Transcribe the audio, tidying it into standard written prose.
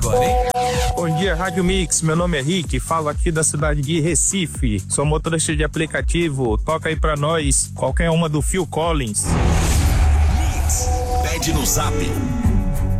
Bom dia, Rádio Mix. Meu nome é Rick, falo aqui da cidade de Recife. Sou motorista de aplicativo. Toca aí pra nós qualquer uma do Phil Collins. Mix, pede no Zap